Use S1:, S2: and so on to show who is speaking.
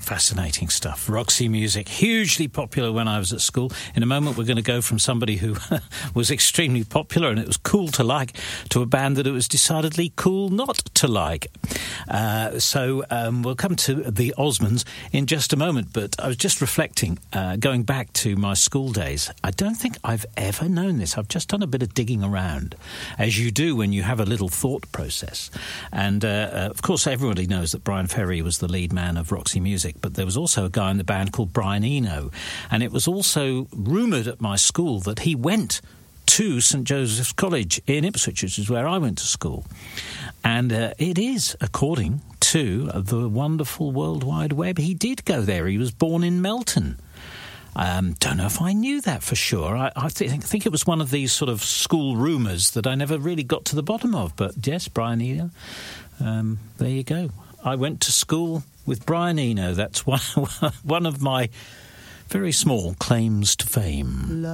S1: Fascinating stuff. Roxy Music, hugely popular when I was at school. In a moment, we're going to go from somebody who was extremely popular and it was cool to like to a band that it was decidedly cool not to like. So we'll come to the Osmonds in just a moment, but I was just reflecting, going back to my school days. I don't think I've ever known this. I've just done a bit of digging around, as you do when you have a little thought process. And, of course, everybody knows that Brian Ferry was the lead man of Roxy Music, but there was also a guy in the band called Brian Eno, and it was also rumoured at my school that he went to St Joseph's College in Ipswich, which is where I went to school. And it is, according to the wonderful World Wide Web, he did go there. He was born in Melton. Don't know if I knew that for sure. I think it was one of these sort of school rumours that I never really got to the bottom of. But yes, Brian Eno, there you go. I went to school with Brian Eno. That's one of my very small claims to fame.